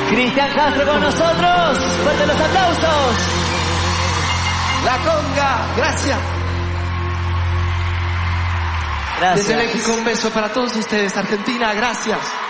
Cristian Castro con nosotros. Fuerte los aplausos. La conga, gracias. Gracias. Desde México un beso para todos ustedes. Argentina, gracias.